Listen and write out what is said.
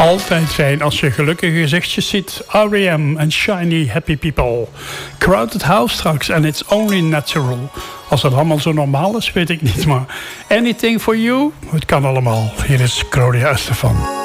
Altijd fijn als je gelukkige gezichtjes ziet. R.E.M. en Shiny Happy People. Crowded House straks en It's Only Natural. Als dat allemaal zo normaal is, weet ik niet. Maar Anything for You, het kan allemaal. Hier is Claudia Estefan.